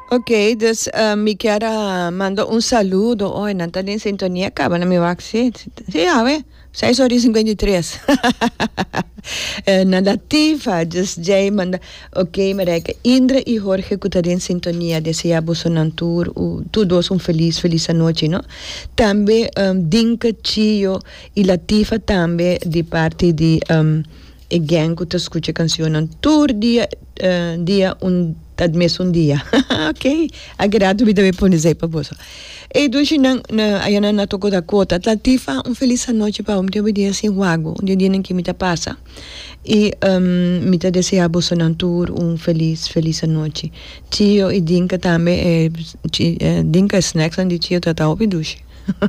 Ok, dus mi quiera mando un saludo hoy, Natalia en sintonía, acaba na mi waxi. Sí, a ver, 6:53. Na Latifa, just Jay manda, ok, Marijke, Indra y Jorge que están en sintonía, desea Bolsonaro, todos un feliz noche, ¿no? También Dinka Chio y Latifa también de parte de e gang que te escucha canción tour dia tad mes un dia. Ok, agrado me também por dizer para você. E dois na ayana na toko da kota, Latifa, feliz noite para um dia assim wago, um dia nem que me passa. E me te deseja Bolsonaro feliz noite. Tio e Dinka também, Dinka snacks and tio tá op duche.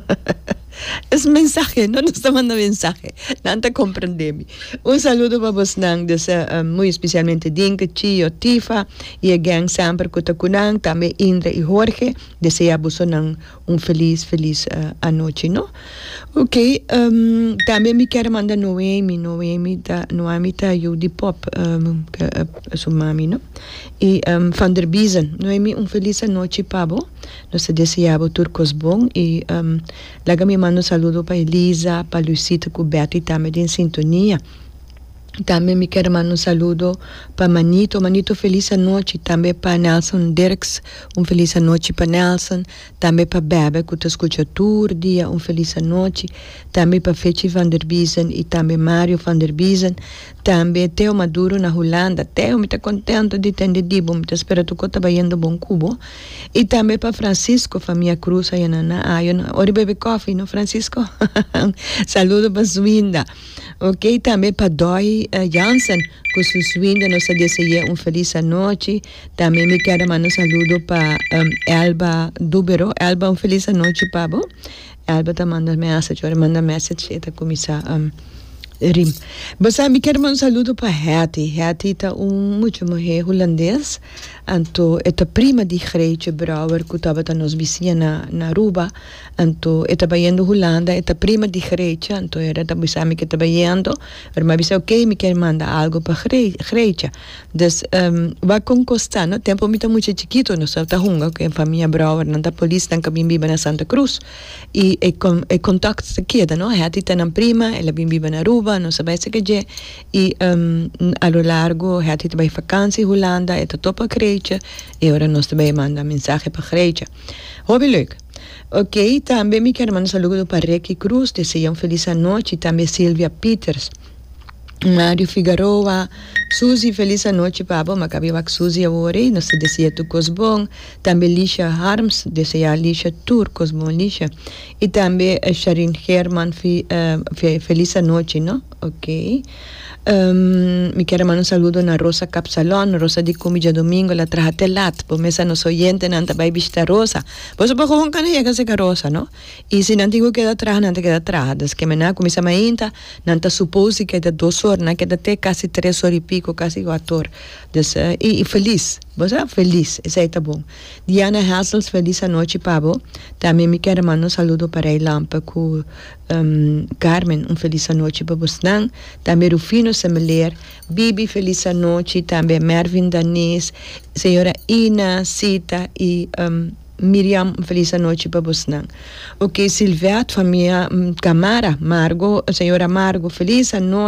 Es mensaje, no nos está mandando mensaje. Nanta comprendemi. Un saludo para vos nang, muy especialmente Dinka, Chio, Tifa y el gang Samper Kutakunang, también Indra y Jorge. Deseamos un feliz anoche, ¿no? Ok, también me quiero mandar Noemi ta Judy Pop, su mami, ¿no? Y Van der Biesen, Noemi, un feliz anoche, Pabo. Nos deseamos turcos bon y la me mando un saludo para Elisa, para Luisita Cuberto y también en sintonía. También me quiero mandar un saludo para Manito, feliz noche. También para Nelson Dirks, un feliz noche para Nelson. También para Bebe, que te escucha todo el día, un feliz noche. También para Fechi Van der Biesen y también Mario Van der Biesen. También Teo Maduro na Holanda. Teo, me está contento de tener dibo, me está esperando que está vayendo bom cubo. Y también para Francisco, familia Cruz, ahí en Ana. Ori bebe coffee, ¿no, Francisco? Saludo para Zwinda. Ok, también para Doi Jansen, que su Zwinda nos desea un feliz noche. También me quiero mandar un saludo para Elba Dubero. Elba, un feliz noche, Pabo. Elba te manda message, ahora manda message, está começar rim. Você me quer mandar um saludo para Hattie. Hattie está muito mulher holandês. Então, é a prima de Greetje Brouwer, que estava nos vizinha na Aruba. Então, é trabalhando na Holanda, é a prima de Greetje. Então, era a pessoa que está trabalhando. Mas disse, ok, me quer mandar algo para Greetje. Então, vai com Costa, no tempo muito chiquito, não sabe, está hunga, que a família Brouwer, não está polícia, não vive na Santa Cruz. E o contato se queda, no? Hattie está na prima, ela vive na Aruba, não sabe se que é. E, a lo largo, Hattie vai vakantie em Holanda, é a topa Greetje. E agora nós também manda mensagem para Greetje. Hobby leuk. Ok, também me quero mandar um saludo para Ricky Cruz, deseja feliz noite, também Silvia Peters, Mário Figueroa, Suzy, feliz noite, Pabo, Macabi Wak Suzy agora, nós deseja tu cosbon, também Lisha Harms, deseja Lisha Tur, cosbon Lisha, e também Sharin Herman, feliz noite, não? Ok. Me quero mandar um saludo na Rosa Capsalón, Rosa de Comida Domingo, la Trajatelat, por mesa nos oyente, nanta vai visitar Rosa. Vos por como can llega se Rosa, no? E se não tenho queda atrás, nanta queda atrás. Das que mena comisa mainta, nanta supose que da 2 horas, na queda até quase 3 horas e pico, quase 4 horas. Das e feliz. Vos feliz, isso aí tá bom. Diana Hassels, feliz noite, Pabo. Também me quero mandar um saludo para a Lampa com Carmen, feliz noite para você. Também Rufino Semeler, Bibi, feliz noite. Também Mervin Danis, senhora Ina, Cita e Miriam, feliz noite para você. Ok, Silvia, família Camara, Margo, senhora Margo, feliz noite.